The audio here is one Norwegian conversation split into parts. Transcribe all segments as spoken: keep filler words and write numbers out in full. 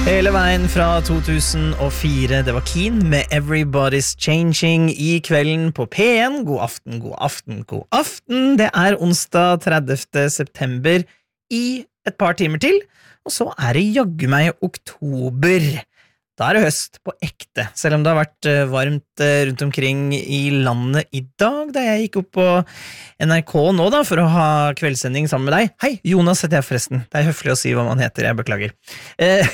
Hele veien fra to tusen og fire, det var Keen med Everybody's Changing i kvelden på P en. God aften, god aften, god aften. Det er onsdag tredivte september i et par timer til, og så er det jaggu meg oktober. Da er det høst på ekte, selv om det har vært varmt rundt omkring i landet i dag, da jeg gikk opp på N R K nå da, for å ha kveldssending sammen med deg. Hei, Jonas heter jeg forresten. Det er høflig å si hva man heter, jeg beklager. Eh,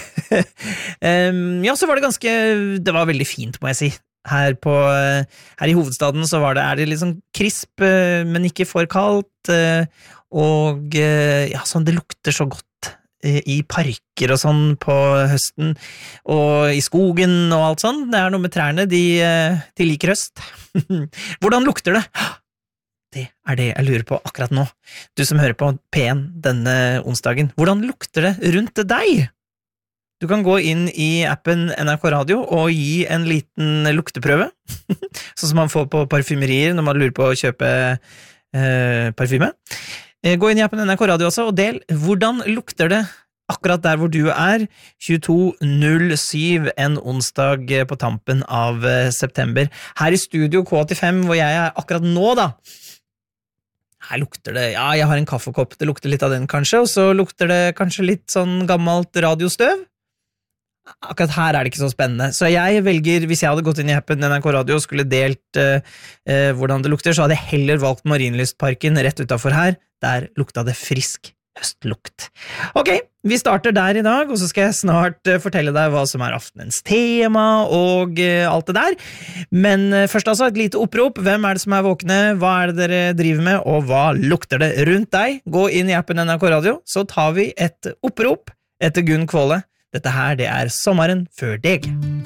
ja, så var det ganske, det var veldig fint, må jeg si. Her, på, her i hovedstaden så var det, er det litt sånn krisp, men ikke for kaldt, og ja, sånn, det lukter så godt i parker og sånn på høsten, og i skogen og alt sånn. Det er noe med trærne, de, de liker høst. Hvordan lukter det? Det er det jeg lurer på akkurat nå. Du som hører på P en denne onsdagen, hvordan lukter det rundt deg? Du kan gå inn i appen N R K Radio og gi en liten lukteprøve, sånn som man får på parfymerier når man lurer på å kjøpe eh, parfyme. Gå inn i appen N R K Radio også, og del hvordan lukter det akkurat der hvor du er, tjueto null syv en onsdag på tampen av september. Her i studio K åttifem, hvor jeg er akkurat nå da, her lukter det, ja, jeg har en kaffekopp, det lukter litt av den kanskje, og så lukter det kanskje litt sånn gammelt radiostøv. Akkurat her er det ikke så spennende, så jeg velger, hvis jeg hadde gått inn i appen N R K Radio og skulle delt uh, uh, hvordan det lukter, så hadde jeg heller valgt Marienlystparken rett utenfor her. Der lukta det frisk høstlukt. Ok, vi starter der i dag, og så skal jeg snart uh, fortelle deg hva som er aftenens tema og uh, alt det der. Men uh, først altså et lite opprop. Hvem er det som er våkne? Hva er det dere driver med? Og hva lukter det rundt deg? Gå inn i appen N R K Radio, så tar vi et opprop etter Gunn Kvåle. Dette her, det er Sommeren før deg.